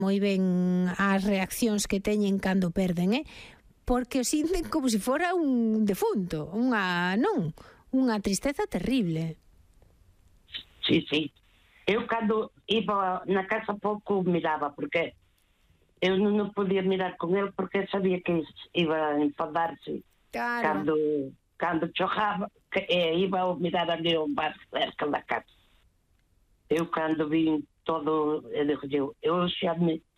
moi ben as reaccións que teñen cando perden, porque o sinten como se fora un defunto, unha tristeza terrible. Sí, sí. Eu cando iba na casa pouco miraba, porque eu non podía mirar con ele porque sabía que iba a enfadarse. Claro. Cando chojaba, iba a mirar ali ao bar cerca da casa. Eu cando vi todo, eu xa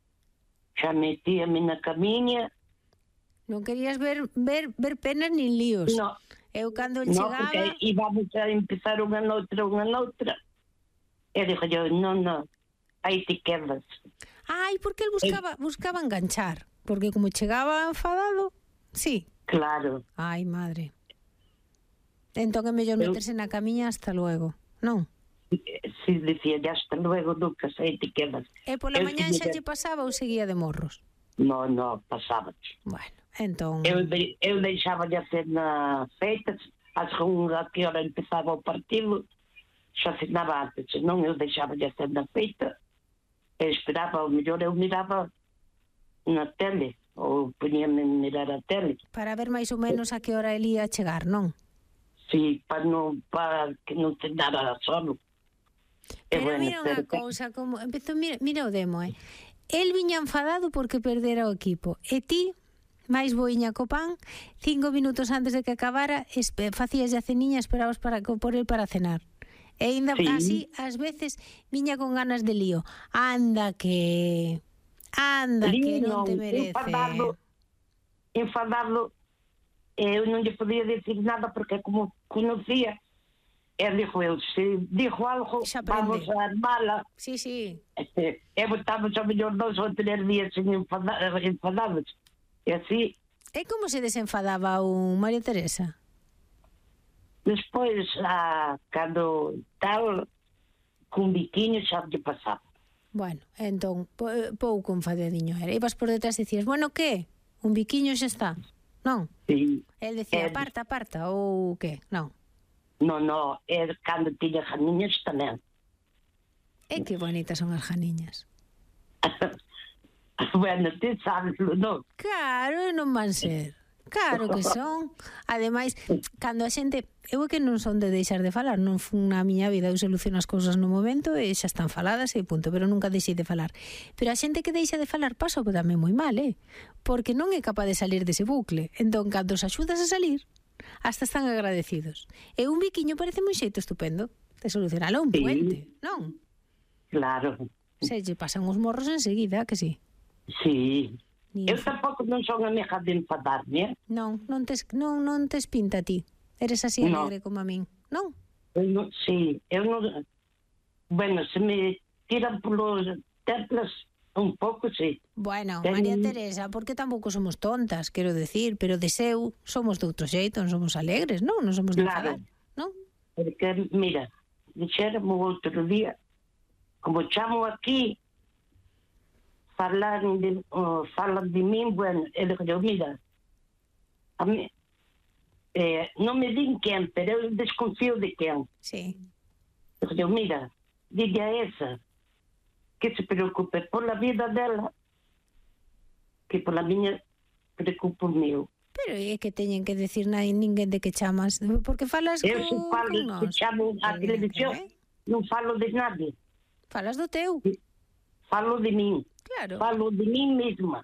metíame na camiña. Non querías ver penas nin líos. No. Eu cando chegaba... No, porque íbamos a empezar unha noutra. E dixo eu, non, aí te quedas. Ai, porque el buscaba enganchar. Porque como chegaba enfadado, sí. Claro. Ai, madre. Entón é mellor meterse na camiña hasta luego, non? Si, dicía, hasta luego, Lucas, aí te quedas. E pola mañá xa lle pasaba ou seguía de morros? No, pasaba. Bueno, entón... Eu deixaba de hacer nas feitas, a segunda que hora empezaba o partido, xa cenaba antes, senón eu deixaba de hacer na feita, e esperaba, o mellor eu miraba na tele, ou poñíame a mirar a tele. Para ver máis ou menos a que hora ele ia chegar, non? Sí, para que non cenara solo. Pero mira unha cousa, como empezou, mira o demo, El viña enfadado porque perdera o equipo, e ti, máis boiña co pan, 5 minutos antes de que acabara, facías a ceniña, esperabas por el para cenar. E ainda así, ás veces, viña con ganas de lío. Anda que non te merece. Enfadado, eu non lle podía decir nada porque como conocía, dixo eu, se dixo algo, vamos a armala. Sí. E botamos a mellor 2 ou 3 días sin enfadados. E así... E como se desenfadaba un María Teresa? Despois, cando tal, cun biquiño xa lle pasaba. Bueno, entón, pouco enfadadiño era. Ibas por detrás e dicías, bueno, que? Un biquiño xa está, non? Sí. El decía, aparta, ou que? Non. No, cando tiña janiñas tamén. E que bonitas son as janiñas. Bueno, ti sabes, non? Claro, non van ser. Claro que son. Ademais, cando a xente... Eu que non son de deixar de falar, non fun na miña vida, eu soluciono as cousas no momento e xa están faladas e punto, pero nunca deixei de falar. Pero a xente que deixa de falar pasa tamén moi mal, porque non é capaz de salir dese bucle. Entón, cando os axudas a salir, hasta están agradecidos. E un biquiño parece un xeito estupendo de solucionalo, un puente, non? Claro. Se lle pasan os morros enseguida, que sí? Sí. Eu tampouco non son amiga de enfadarme, Non tes pinta a ti. Eres así alegre como a min, non? Sí, eu non... Bueno, se me tiran polos templos un pouco, sí. Bueno, María Teresa, porque tampouco somos tontas, quero decir, pero de seu somos de outro xeito, non somos alegres, non? Non somos de enfadar, non? Porque, mira, dixéramos outro día, como chamo aquí, falan de min, bueno, eu, mira, a mí... non me din quen, pero eu desconfío de quen. Sí. Eu, mira, diga a esa que se preocupe pola vida dela que pola miña preocupo o meu. Pero é que teñen que decir ninguén de que chamas, porque falas con nós. Eu se chamo a televisión, non falo de nadie. Falas do teu. Falo de min. Claro. Falo de min mesma.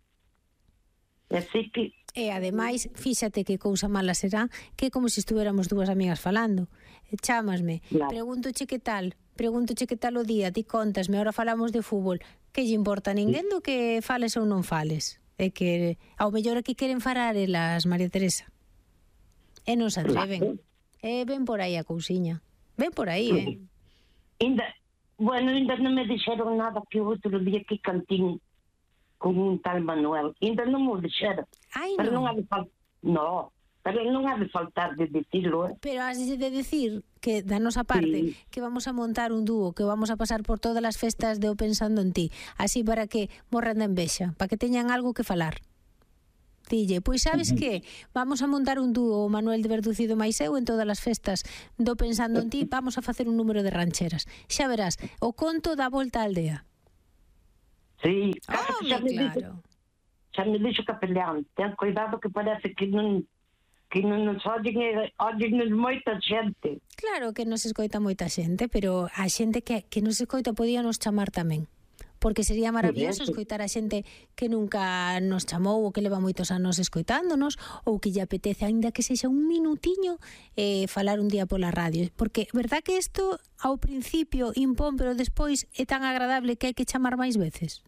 Así que... E ademais, fíxate que cousa mala será que como se estuéramos dúas amigas falando. Chámasme, pregúntoche que tal o día, ti contasme, ahora falamos de fútbol. Que lle importa a ninguén do que fales ou non fales? É que ao mellor aquí queren falar elas, María Teresa. E non se atreven. E ven por aí a cousiña. Ven por aí, Bueno, ainda non me dixeron nada que o outro día que cantín con un tal Manuel. Ainda non me dixeron. Ai, pero non. Pero non ha de faltar de dicirlo. Pero has de decir que da nosa parte que vamos a montar un dúo, que vamos a pasar por todas as festas de O Pensando en Ti, así para que morran de envexa, para que teñan algo que falar. Dille, pois sabes que vamos a montar un dúo, o Manuel de Verducido máis eu, en todas as festas do Pensando en Ti, vamos a facer un número de rancheras. Xa verás, o conto dá volta á aldea. Sí, Claro. xa me dixo capellán, ten cuidado que parece que non nos ollen moita xente. Claro que nos escoita moita xente, pero a xente que nos escoita podía nos chamar tamén. Porque sería maravilloso escoitar a xente que nunca nos chamou ou que leva moitos anos escoitándonos ou que lle apetece, aínda que sexa un minutiño, falar un día pola radio. Porque, verdad que isto ao principio impón, pero despois é tan agradable que hai que chamar máis veces?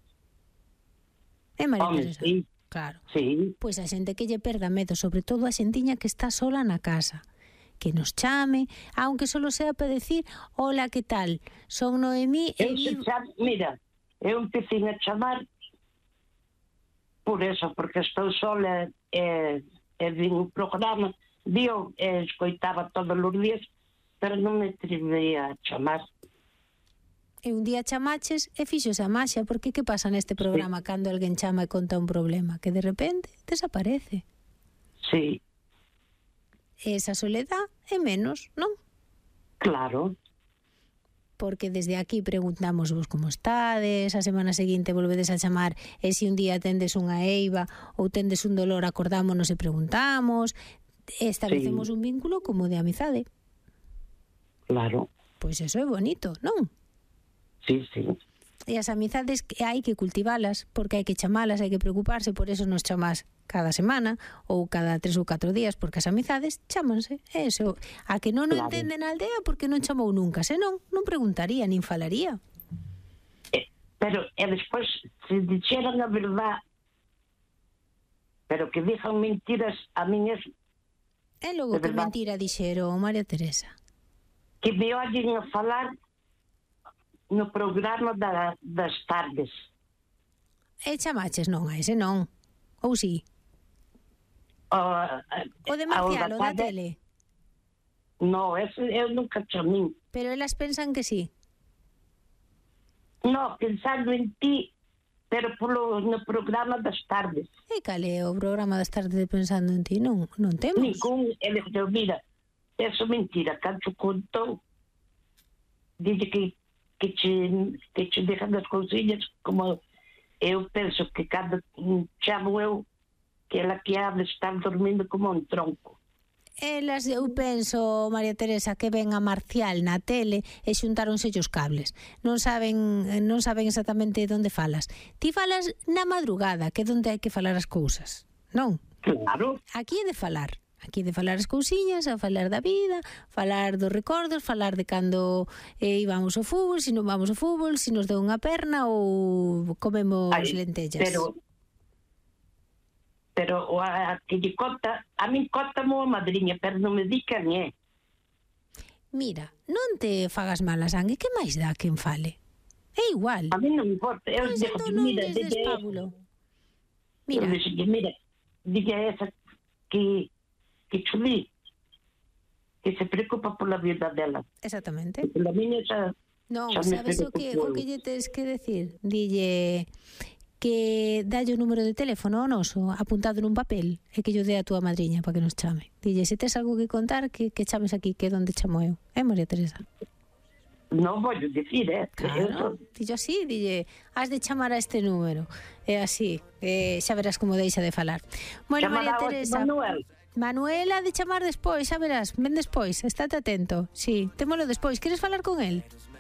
María Teresa? Sí. Claro. Sí. Pois a xente que lle perda medo, sobre todo a xentiña que está sola na casa, que nos chame, aunque solo sea para decir hola, que tal? Son Noemí Mira, eu empecé a chamar por eso, porque estou sola e vin un programa, escoitaba todos os días, pero non me atrevía a chamar. E un día chamaches e fixose a maxia, porque que pasa neste programa cando alguén chama e conta un problema? Que de repente desaparece. Sí. Esa soledad é menos, non? Claro. Porque desde aquí preguntamos vos como estades, a semana seguinte volvedes a chamar e se un día tendes unha eiva ou tendes un dolor acordámonos e preguntamos, establecemos un vínculo como de amizade. Claro. Pois eso é bonito, non? Sí, sí. E as amizades hai que cultivalas, porque hai que chamalas, hai que preocuparse, por eso nos chamás cada semana ou cada 3 ou 4 días, porque as amizades chámanse. Eso, a que non o entenden a aldea porque non chamou nunca, senón non preguntaría, nin falaría. Pero despois, se dixeran a verdad, pero que dixan mentiras, a min é... E logo que mentira dixeron, María Teresa? Que me ollen a falar no programa das tardes. E chamaches non a ese non? Ou si? O de Marcial, o da tele? No, ese eu nunca chamín. Pero elas pensan que sí? No, pensando en ti, pero no programa das tardes. E cal é o programa das tardes de Pensando en ti? Non temos. Ningún, ele dixo, mira, eso é mentira, canto contou, dice que che dejan as cousillas como eu penso que cando chamo eu que ela que habla está dormindo como un tronco. Elas, eu penso, María Teresa, que ven a Marcial na tele e xuntáronse os cables. Non saben exactamente onde falas. Ti falas na madrugada, que é onde hai que falar as cousas, non? Claro. Aquí é de falar. Aquí de falar as cousiñas, a falar da vida, falar dos recordos, falar de cando íbamos ao fútbol, se non vamos ao fútbol, se nos deu unha perna ou comemos lentellas. Pero a que lle conta, a min contame a madriña, pero non me di quen é. Mira, non te fagas mala sangue, que máis dá quen fale? É igual. A mí non me importa. Eu Pois digo, entón non mira, lles despábulo. Mira. Mira, diga esa que chulí, que se preocupa pola vida dela. Exactamente. La miña xa... Non, sabes o que lle tes que decir? Dille que dalle o número de teléfono ao noso apuntado nun papel e que yo dé a túa madriña para que nos chame. Dille, se tes algo que contar, que chames aquí, que é onde chamo eu. María Teresa? Non vou dicir, Claro, dille así, dille, has de chamar a este número. É así, xa verás como deixa de falar. Bueno, María Teresa... Manuel ha de chamar despois, xa verás, ven despois, estate atento. Sí, témolo despois. Queres falar con él?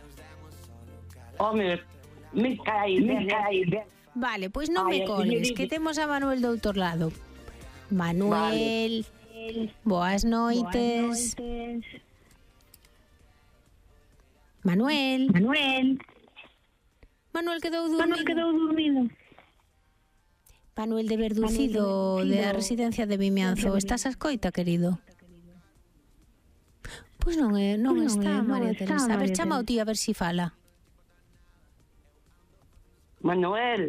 Home, me cae. Vale, pois non me colgues, que temos a Manuel do outro lado. Manuel, boas noites. Manuel quedou dormido. Manuel de Verducido, da residencia de Vimianzo. Estás a escoita, querido? Pois non está, María Teresa. A ver, chama o tío a ver si fala. Manuel.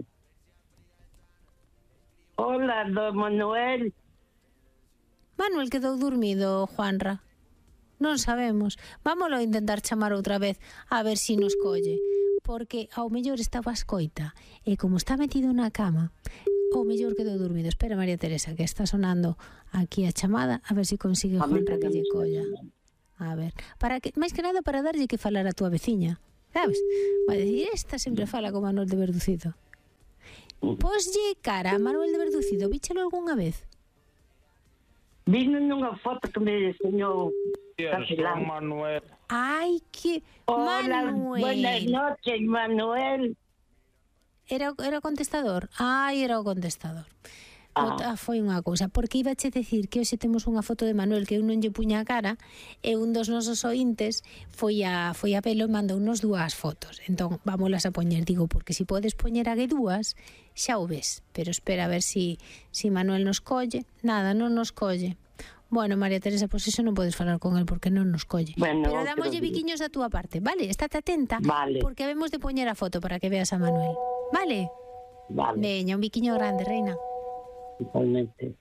Hola, don Manuel. Manuel quedou dormido, Juanra. Non sabemos. Vámolo a intentar chamar outra vez a ver si nos colle. Porque ao mellor estaba a escoita e como está metido na cama, ao mellor quedou dormido. Espera, María Teresa, que está sonando aquí a chamada, a ver si consigue Juanra que lle colla. A ver, máis que nada para darlle que falar a túa veciña. sabes? Vai decir, esta sempre fala con Manuel de Verducido. Poslle cara a Manuel de Verducido, víchelo algunha vez? Vino nunha foto que me enseñou Son Manuel. Ai, que... Hola, Manuel. buenas noches, Manuel. Era o contestador? Ai, era o contestador. Foi unha cousa, porque iba che decir que hoxe temos unha foto de Manuel que eu non lle puña a cara e un dos nosos ointes foi a velo e mandou nos 2 fotos. Entón, vámolas a poñer, digo, porque si podes poñer a que 2, xa o ves. Pero espera a ver si Manuel nos colle. Nada, non nos colle. Bueno, María Teresa, pois iso non podes falar con el porque non nos colle. Bueno, pero dámoslle biquiños da túa parte, vale? Estate atenta, vale. Porque habemos de poñer a foto para que veas a Manuel. Vale? Vale. Veña, un biquiño grande, reina. Igualmente.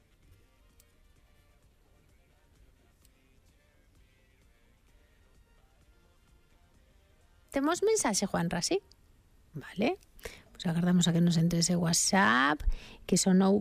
Temos mensaxe, Juanra, sí? Vale. Pois agardamos a que nos entre ese WhatsApp que sonou.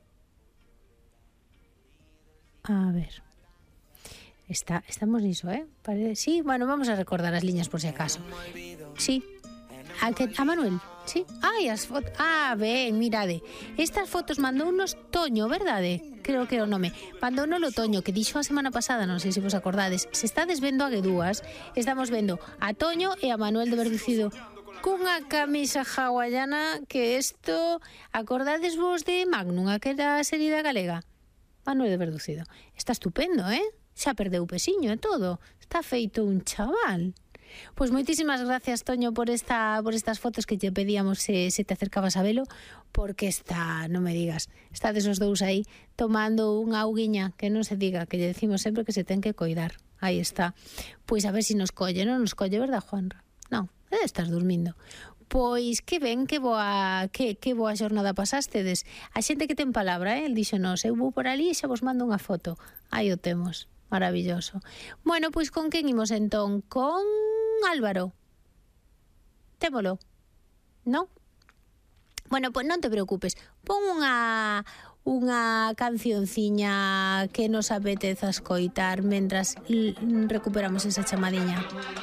A ver. Estamos niso, sí, bueno, vamos a recordar as liñas por si acaso. Sí. A Manuel, sí? Ai, as fotos. Ben, mirade. Estas fotos mandounos Toño, verdade? Creo que é o nome. Mandounos o Toño, que dixo a semana pasada, non sei se vos acordades. Se estades vendo a Guedúas, estamos vendo a Toño e a Manuel de Verducido cunha camisa hawaiana que isto... Acordades vos de Magnum, aquela serie da galega? Manuel de Verducido. Está estupendo, Xa perdeu pesiño e todo. Está feito un chaval. Pois moitísimas gracias, Toño, por estas fotos que te pedíamos se te acercabas a velo, porque non me digas, estades os dous aí tomando unha auguiña, que non se diga, que lle decimos sempre que se ten que coidar. Aí está. Pois a ver se nos colle, non nos colle, verdad, Juanra? Non, estás dormindo. Pois que ben, que boa xornada pasástedes. A xente que ten palabra, el díxonos, eu vou por ali e xa vos mando unha foto. Aí o temos. Maravilloso. Bueno, pois con quen imos entón? Con Álvaro. Témolo. Non? Bueno, pois non te preocupes. Pon unha cancionciña que nos apeteza escoitar mentras recuperamos esa chamadiña.